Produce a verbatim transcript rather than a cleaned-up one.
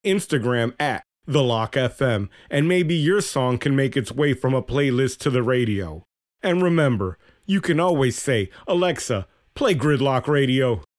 Instagram at The Lock F M, and maybe your song can make its way from a playlist to the radio. And remember, you can always say, Alexa, play Gridlock Radio.